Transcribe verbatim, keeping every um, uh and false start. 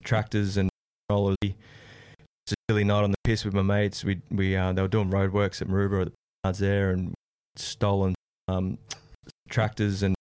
tractors and rollers. It's a silly night on the piss with my mates. We we uh, they were doing roadworks at Maroubra at the yards there, and stolen um, tractors and